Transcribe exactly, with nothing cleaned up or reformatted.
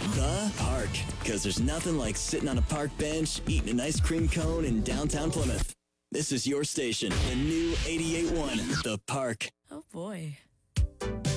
The Park. Because there's nothing like sitting on a park bench, eating an ice cream cone in downtown Plymouth. This is your station, the new eighty-eight point one, The Park. Oh, boy.